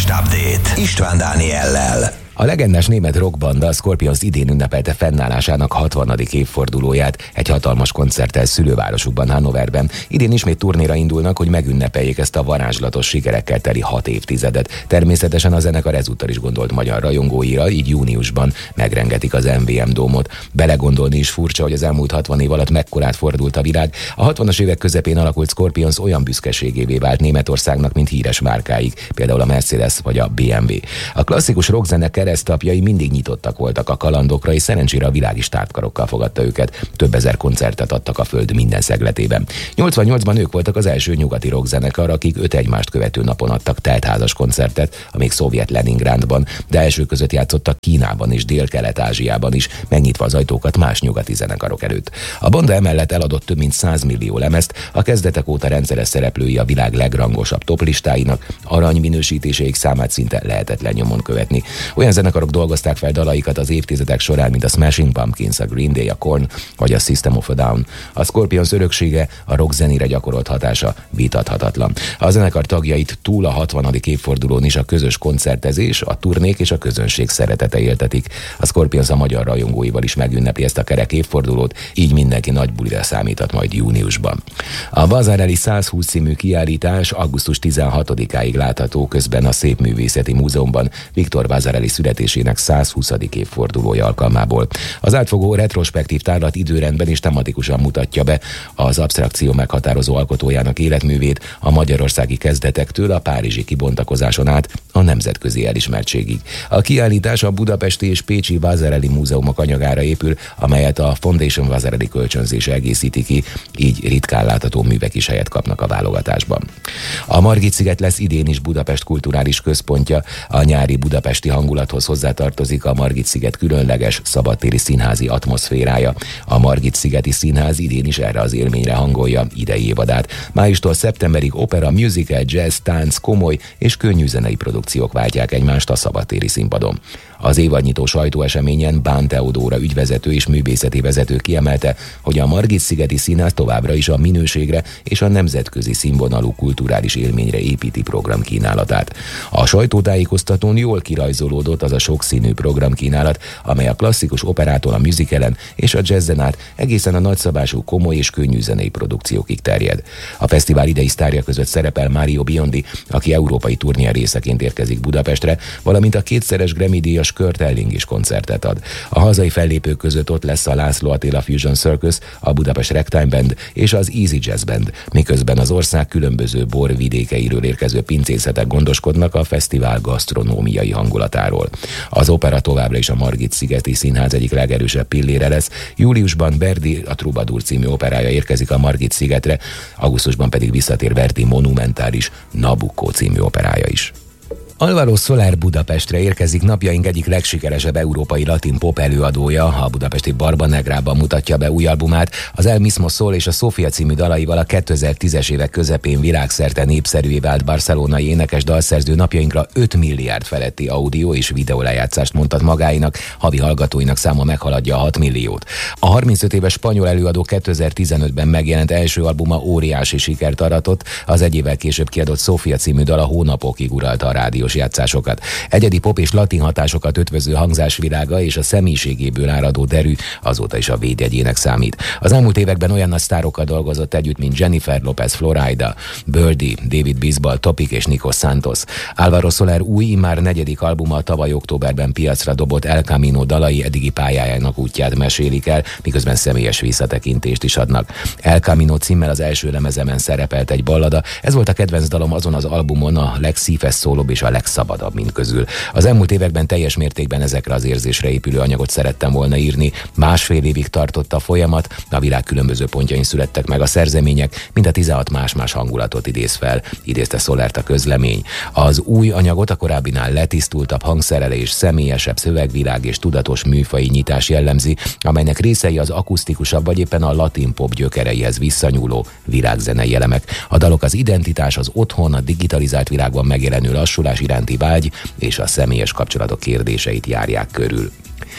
Update István Dániellel. A legendás német rockbanda a Scorpions idén ünnepelte fennállásának 60. évfordulóját egy hatalmas koncerttel szülővárosukban, Hannoverben. Idén ismét turnéra indulnak, hogy megünnepeljék ezt a varázslatos sikerekkel teli 6 évtizedet. Természetesen a zenekar ezúttal is gondolt magyar rajongóira, így júniusban megrengetik az MVM Dómot. Belegondolni is furcsa, hogy az elmúlt 60 év alatt mekkorát fordult a világ. A 60-as évek közepén alakult Scorpions olyan büszkeségévé vált Németországnak, mint híres márkáik, például a Mercedes vagy a BMW. A klasszikus rockzene keresztapjai mindig nyitottak voltak a kalandokra, és szerencsére a világ is tártkarokkal fogadta őket. Több ezer koncertet adtak a föld minden szegletében. 88-ban ők voltak az első nyugati rockzenekar, akik 5 egymást követő napon adtak teltházas koncertet, amíg szovjet Leningrádban, de első között játszottak Kínában és Dél-Kelet-Ázsiában is, megnyitva az ajtókat más nyugati zenekarok előtt. A banda emellett eladott több mint 100 millió lemezt, a kezdetek óta rendszeres szereplői a világ legrangosabb toplistáinak, aranyminősítéseik számát szinte lehetetlen nyomon követni. Olyan zenekarok dolgozták fel dalaikat az évtizedek során, mint a Smashing Pumpkins, a Green Day, a Korn vagy a System of a Down. A Scorpions öröksége, a rock zenére gyakorolt hatása vitathatatlan. A zenekar tagjait túl a 60. évfordulón is a közös koncertezés, a turnék és a közönség szeretete éltetik. A Scorpions a magyar rajongóival is megünnepli ezt a kerek évfordulót, így mindenki nagy bulira számíthat majd júniusban. A Vasarely 120 című kiállítás augusztus 16-áig látható, közben a Szépművészeti Múzeumban Viktor Vasarely születésének 120. évfordulója alkalmából. Az átfogó retrospektív tárlat időrendben is tematikusan mutatja be az absztrakció meghatározó alkotójának életművét a magyarországi kezdetektől a párizsi kibontakozáson át a nemzetközi elismertségig. A kiállítás a budapesti és pécsi Vasarely múzeumok anyagára épül, amelyet a Foundation Vasarely kölcsönzése egészíti ki, így ritkán látható művek is helyet kapnak a válogatásban. A Margit-sziget lesz idén is Budapest kulturális központja, a nyári budapesti hangulathoz hozzátartozik a Margit-sziget különleges szabadtéri színházi atmoszférája. A Margit-szigeti Színház idén is erre az élményre hangolja idei évadát. Májustól szeptemberig opera, musical, jazz, tánc, komoly és könnyű zenei produkciók váltják egymást a szabadtéri színpadon. Az évadnyitó sajtóeseményen Bán Teodóra ügyvezető és művészeti vezető kiemelte, hogy a Margit-szigeti Színház továbbra is a minőségre és a nemzetközi színvonalú kulturális élményre építi programkínálatát. A sajtótájékoztatón jól kirajzolódott az a sokszínű programkínálat, amely a klasszikus operától a musicalen és a jazzen át egészen a nagyszabású komoly és könnyű zenei produkciókig terjed. A fesztivál idei sztárja között szerepel Mario Biondi, aki európai turné részeként érkezik Budapestre, valamint a kétszeres Grammy-díjas Kurt Elling is koncertet ad. A hazai fellépők között ott lesz a László Attila Fusion Circus, a Budapest Ragtime Band és az Easy Jazz Band, miközben az ország különböző borvidékeiről érkező pincészetek gondoskodnak a fesztivál gasztronómiai hangulatáról. Az opera továbbra is a Margit-szigeti Színház egyik legerősebb pillére lesz. Júliusban Verdi a Troubadour című operája érkezik a Margit-szigetre, augusztusban pedig visszatér Verdi monumentális Nabucco című operája is. Alvaro Soler Budapestre érkezik, napjaink egyik legsikeresebb európai latin pop előadója, a budapesti Barba Negrában mutatja be új albumát. Az El Mismo Sol és a Sofia című dalaival a 2010-es évek közepén világszerte népszerűvé vált barcelonai énekes dalszerző napjainkra 5 milliárd feletti audio és videólejátszást mondhat magáinak, havi hallgatóinak száma meghaladja a 6 milliót. A 35 éves spanyol előadó 2015-ben megjelent első albuma óriási sikert aratott, az egy évvel később kiadott Sofia című dal a hónapokig uralta a rádiós játszásokat. Egyedi pop és latin hatásokat ötvöző hangzásvilága és a személyiségéből áradó derű azóta is a védjegyének számít. Az elmúlt években olyan nagy sztárokkal dolgozott együtt, mint Jennifer Lopez, Florida, Birdie, David Bisbal, Topic és Nico Santos. Alvaro Soler új, immár 4. albuma tavaly októberben piacra dobott El Camino dalai eddigi pályájának útját mesélik el, miközben személyes visszatekintést is adnak. El Camino címmel az első lemezemen szerepelt egy ballada, ez volt a kedvenc dalom azon az albumon, a legszívhez szólóbb és a legszabadabb mint közül. Az elmúlt években teljes mértékben ezekre az érzésre épülő anyagot szerettem volna írni. Másfél évig tartott a folyamat, a világ különböző pontjain születtek meg a szerzemények, mind a 16 más-más hangulatot idéz fel, idézte Solert a közlemény. Az új anyagot a korábbinál letisztultabb hangszerelés, személyesebb szövegvilág és tudatos műfai nyitás jellemzi, amelynek részei az akusztikusabb vagy éppen a latin pop gyökereihez visszanyúló világzenei elemek. A dalok az identitás, az otthon, a digitalizált világban megjelenő lassulás iránti vágy és a személyes kapcsolatok kérdéseit járják körül.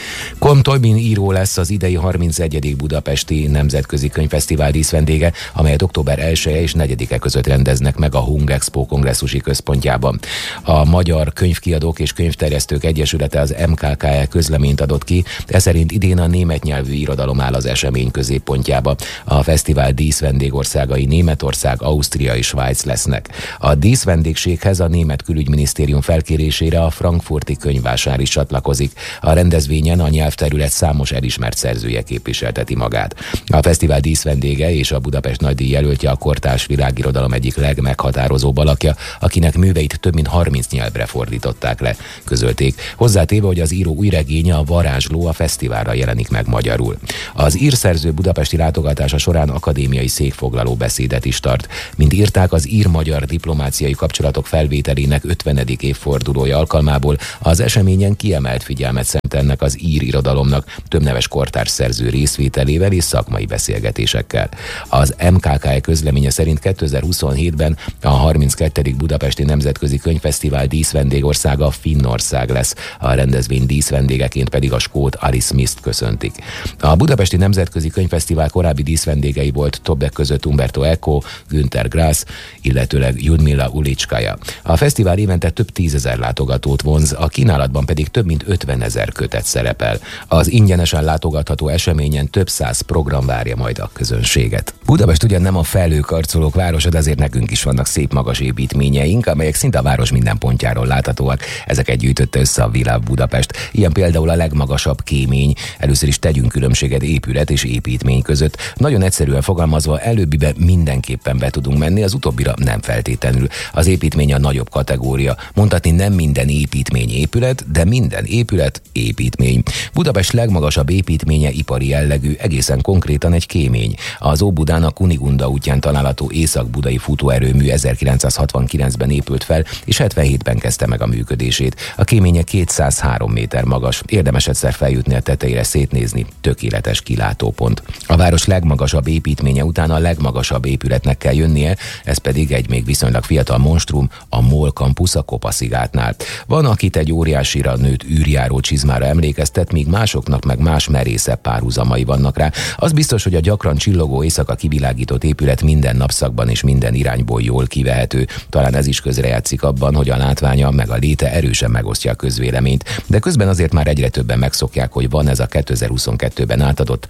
Kolm Tobin író lesz az idei 31. Budapesti Nemzetközi Könyvfesztivál díszvendége, amelyet október 1-e és 4-e között rendeznek meg a Hung Expo kongresszusi központjában. A Magyar Könyvkiadók és Könyvterjesztők Egyesülete, az MKKE közleményt adott ki, ez szerint idén a német nyelvű irodalom áll az esemény középpontjába. A fesztivál díszvendégországai Németország, Ausztria és Svájc lesznek. A díszvendégséghez a német külügyminisztérium felkérésére a frankfurti könyvvásár is csatlakozik. A rendezvényen a nyelvterület számos elismert szerzője képviselteti magát. A fesztivál díszvendége és a Budapest nagydíj jelöltje a kortárs világirodalom egyik legmeghatározóbb alakja, akinek műveit több mint 30 nyelvre fordították le, közölték. Hozzátéve, hogy az író új regénye, a Varázsló a fesztiválra jelenik meg magyarul. Az írszerző budapesti látogatása során akadémiai székfoglaló beszédet is tart. Mint írták, az ír-magyar diplomáciai kapcsolatok felvételének 50. évfordulója alkalmából az eseményen kiemelt figyelmet szentelnek az ír irodalomnak, több neves kortárs szerző részvételével és szakmai beszélgetésekkel. Az MKKE közleménye szerint 2027-ben a 32. Budapesti Nemzetközi Könyvfesztivál díszvendégországa Finnország lesz, a rendezvény díszvendégeként pedig a skót Alice Smith-t köszöntik. A Budapesti Nemzetközi Könyvfesztivál korábbi díszvendégei volt többek között Umberto Eco, Günter Grass, illetőleg Ljudmila Ulicskaja. A fesztivál évente több 10 000 látogatót vonz, a kínálatban pedig több mint 50 000 kötet szerepel. Az ingyenesen látogatható eseményen több 100 program várja majd a közönséget. Budapest ugyan nem a felhőkarcolók városa, de azért nekünk is vannak szép magas építményeink, amelyek szinte a város minden pontjáról láthatóak. Ezeket gyűjtötte össze a Világ Budapest. Ilyen például a legmagasabb kémény. Először is tegyünk különbséget épület és építmény között. Nagyon egyszerűen fogalmazva, előbbibe mindenképpen be tudunk menni, az utóbbira nem feltétlenül. Az építmény a nagyobb kategória. Mondhatni nem minden építmény épület, de minden épület építmény. Budapest legmagasabb építménye ipari jellegű, egészen konkrétan egy kémény. Az Óbudán a Kunigunda útján található észak-budai futóerőmű 1969-ben épült fel, és 77-ben kezdte meg a működését. A kéménye 203 méter magas, érdemes egyszer feljutni a tetejére szétnézni, tökéletes kilátópont. A város legmagasabb építménye után a legmagasabb épületnek kell jönnie, ez pedig egy még viszonylag fiatal monstrum, a MOL Campus a Kopaszigátnál. Van, akit egy óriásira nőtt űrjáró csizmára emlékeztet, míg másoknak meg más merészebb párhuzamai vannak rá. Az biztos, hogy a gyakran csillogó éjszaka kivilágított épület minden napszakban és minden irányból jól kivehető. Talán ez is közrejátszik abban, hogy a látványa meg a léte erősen megosztja a közvéleményt, de közben azért már egyre többen megszokják, hogy van ez a 2022-ben átadott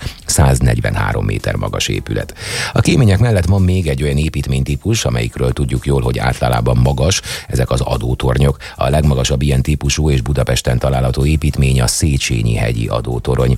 143 méter magas épület. A kémények mellett van még egy olyan építménytípus, amelyikről tudjuk jól, hogy általában magas, ezek az adótornyok. A legmagasabb ilyen típusú és Budapesten található építmény a Széchenyi-hegyi adótorony.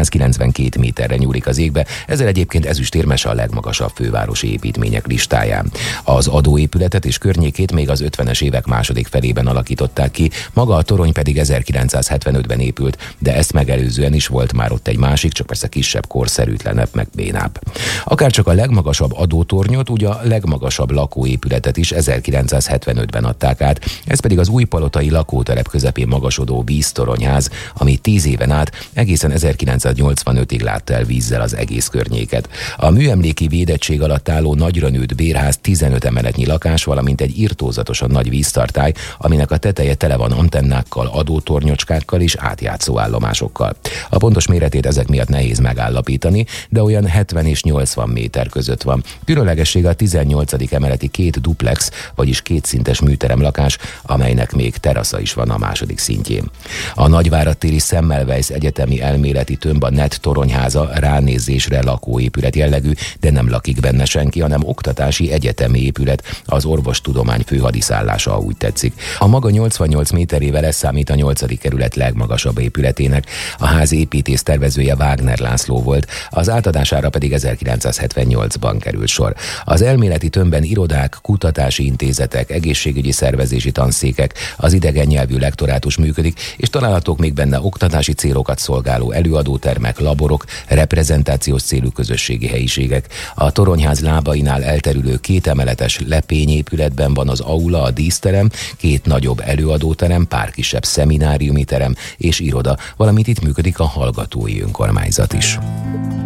192 méterre nyúlik az égbe, ezzel egyébként ezüstérmes a legmagasabb fővárosi építmények listáján. Az adóépületet és környékét még az 50-es évek második felében alakították ki, maga a torony pedig 1975-ben épült, de ezt megelőzően is volt már ott egy másik, csak persze kisebb, korszerűtlenebb, meg bénább. Akárcsak a legmagasabb adótornyot, ugye a legmagasabb lakóépületet is 1975-ben adták át, ez pedig az újpalotai lakótelep közepén magasodó víztoronyház, ami 10 éven át egészen 1985-ig látta el vízzel az egész környéket. A műemléki védettség alatt álló nagyra nőtt bérház 15 emeletnyi lakás, valamint egy irtózatosan nagy víztartály, aminek a teteje tele van antennákkal, adótornyocskákkal és átjátszó állomásokkal. A pontos méretét ezek miatt nehéz megállapítani, de olyan 70 és 80 méter között van. Különlegessége a 18. emeleti 2 duplex, vagyis kétszintes műteremlakás, amelynek még terasza is van a második szintjén. A Nagyvárad téri Semmelweis Egyetemi Elméleti Tömb a NET toronyháza ránézésre lakóépület jellegű, de nem lakik benne senki, hanem oktatási egyetemi épület, az orvostudomány főhadiszállása, úgy tetszik. A maga 88 méterével ez számít a 8. kerület legmagasabb épületének. A ház építész tervezője Wagner László volt, az átadására pedig 1978-ban került sor. Az elméleti tömbben irodák, kutatási intézetek, egészségügyi szervezési tanszékek, az idegen nyelvű lektorátus működik, és találhatók még benne oktatási célokat szolgáló előadótermek, laborok, reprezentációs célú közösségi helyiségek. A toronyház lábainál elterülő 2 emeletes lepényépületben van az aula, a díszterem, 2 nagyobb előadóterem, pár kisebb szemináriumi terem és iroda, valamint itt működik a hallgatói önkormányzat is.